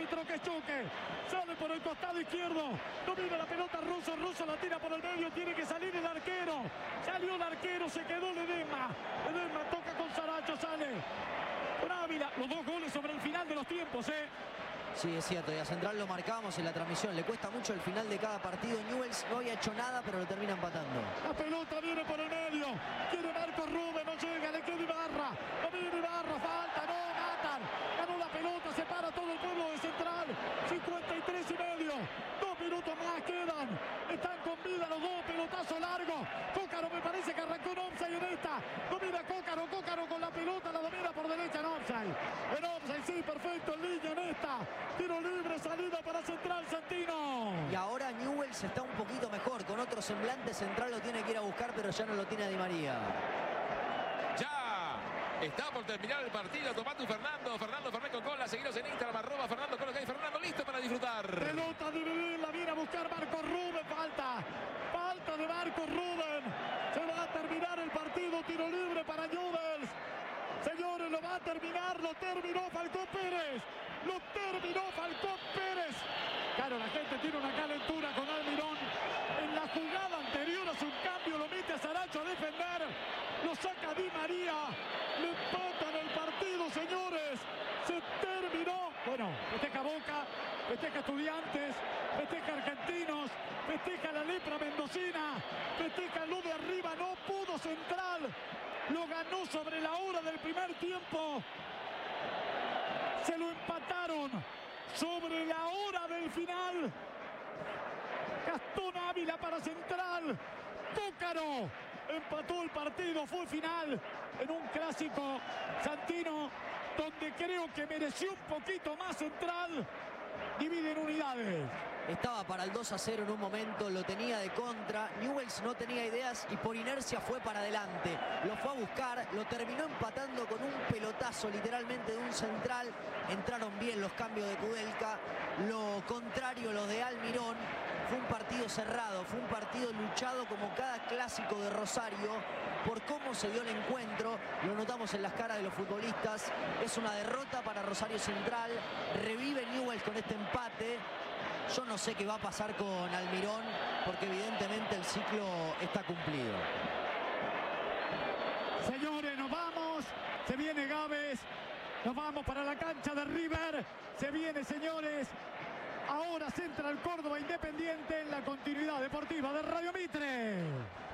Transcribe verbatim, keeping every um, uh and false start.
árbitro que choque. Sale por el costado izquierdo. Domina la pelota Russo. Russo la tira por el medio. Tiene que salir el arquero. Salió el arquero. Se quedó Ledesma. Ledesma toca con Saracho. Sale con Ávila. Los dos goles sobre el final de los tiempos, ¿eh? Sí, es cierto, y a Central lo marcábamos en la transmisión. Le cuesta mucho el final de cada partido. Newell's no había hecho nada, pero lo termina empatando. La pelota viene por el medio. Quiere Marcos Rubén, no llega, le queda Ibarra. No viene Ibarra, falta, no, matan. Ganó la pelota, se para todo el pueblo de Central. cincuenta y tres y medio. Dos minutos más quedan. Están con vida los dos, pelotazo largo. Cócaro me parece que arrancó en offside en esta. Domina Cócaro, Cócaro con la pelota, la domina por derecha en offside. En offside, sí, perfecto, en línea en esta. Tiro libre, salida para Central, Santino. Y ahora Newell's está un poquito mejor. Con otro semblante, Central lo tiene que ir a buscar, pero ya no lo tiene a Di María. Ya está por terminar el partido. Tomando Fernando. Fernando Fernández con cola. Seguiros en Instagram. Arroba Fernando Cola. Fernando listo para disfrutar. Pelota dividida. Viene a buscar Marcos Rubén. Falta. Falta de Marcos Rubén. Se va a terminar el partido. Tiro libre para Newell's. Señores, lo va a terminar. Lo terminó Falcón Pérez. Lo terminó Falcón Pérez. Claro, la gente tiene una calentura con Almirón. En la jugada anterior hace un cambio, lo mete a Saracho a defender. Lo saca Di María. Le empatan el partido, señores. Se terminó. Bueno, festeja Boca, festeja Estudiantes, festeja Argentinos, festeja la lepra mendocina, festeja lo de arriba. No pudo Central. Lo ganó sobre la hora del primer tiempo. Se lo empataron sobre la hora del final. Gastón Ávila para Central. Cócaro empató el partido. Fue final en un clásico santino donde creo que mereció un poquito más Central. Dividen unidades. Estaba para el dos a cero en un momento, lo tenía de contra. Newell's no tenía ideas y por inercia fue para adelante. Lo fue a buscar, lo terminó empatando con un pelotazo literalmente de un Central. Entraron bien los cambios de Kudelka. Lo contrario, los de Almirón. Fue un partido cerrado, fue un partido luchado como cada clásico de Rosario. Por cómo se dio el encuentro, lo notamos en las caras de los futbolistas. Es una derrota para Rosario Central. Revive Newell's con este empate. Yo no sé qué va a pasar con Almirón, porque evidentemente el ciclo está cumplido. Señores, nos vamos. Se viene Gávez. Nos vamos para la cancha de River. Se viene, señores. Ahora Central Córdoba Independiente en la continuidad deportiva de Radio Mitre.